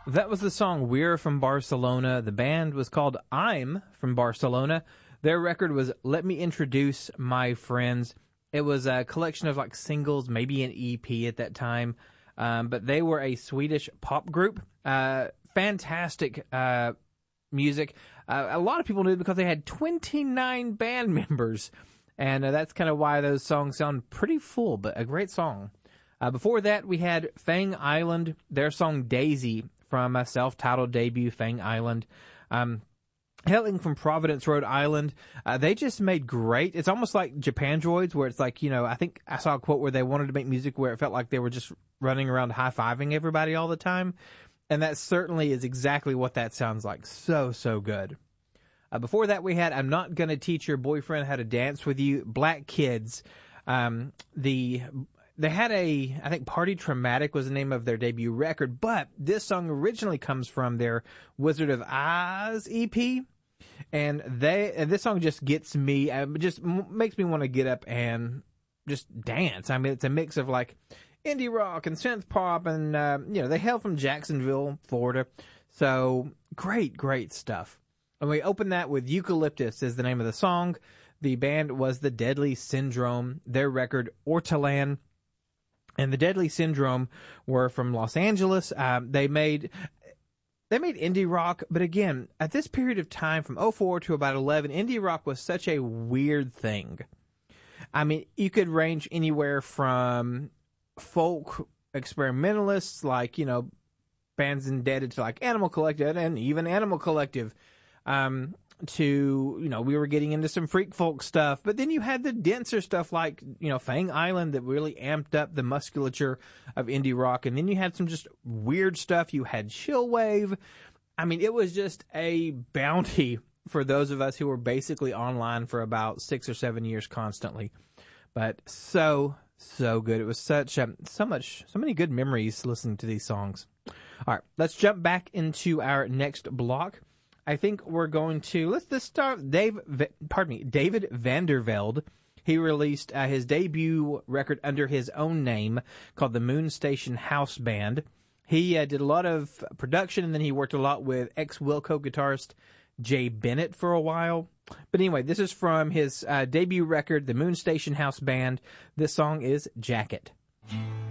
That was the song We're from Barcelona. The band was called I'm from Barcelona. Their record was Let Me Introduce My Friends. It was a collection of like singles, maybe an EP at that time. But they were a Swedish pop group. Fantastic music. A lot of people knew it because they had 29 band members. And that's kind of why those songs sound pretty full, but a great song. Before that, we had Fang Island, their song Daisy from a self-titled debut, Fang Island. Hailing from Providence, Rhode Island, they just made great. It's almost like Japan Droids, where it's like, you know, I think I saw a quote where they wanted to make music where it felt like they were just running around high-fiving everybody all the time. And that certainly is exactly what that sounds like. So, so good. Before that, we had I'm Not Gonna Teach Your Boyfriend How to Dance With You, Black Kids. They had I think Party Traumatic was the name of their debut record, but this song originally comes from their Wizard of Oz EP. And this song just gets me, just makes me want to get up and just dance. I mean, it's a mix of like indie rock and synth pop, and they hail from Jacksonville, Florida. So great, great stuff. And we open that with Eucalyptus is the name of the song. The band was the Deadly Syndrome. Their record Ortolan. And the Deadly Syndrome were from Los Angeles. They made indie rock, but again, at this period of time from 2004 to about 2011, indie rock was such a weird thing. I mean, you could range anywhere from folk experimentalists like, bands indebted to like Animal Collective and even Animal Collective, to, we were getting into some freak folk stuff, but then you had the denser stuff like, Fang Island that really amped up the musculature of indie rock. And then you had some just weird stuff. You had Chillwave. I mean, it was just a bounty for those of us who were basically online for about 6 or 7 years constantly. But so good. It was so many good memories listening to these songs. All right, let's jump back into our next block. I think we're going to let's start. David Vandervelde. He released his debut record under his own name called the Moon Station House Band. He did a lot of production, and then he worked a lot with ex-Wilco guitarist Jay Bennett for a while. But anyway, this is from his debut record, the Moon Station House Band. This song is Jacket.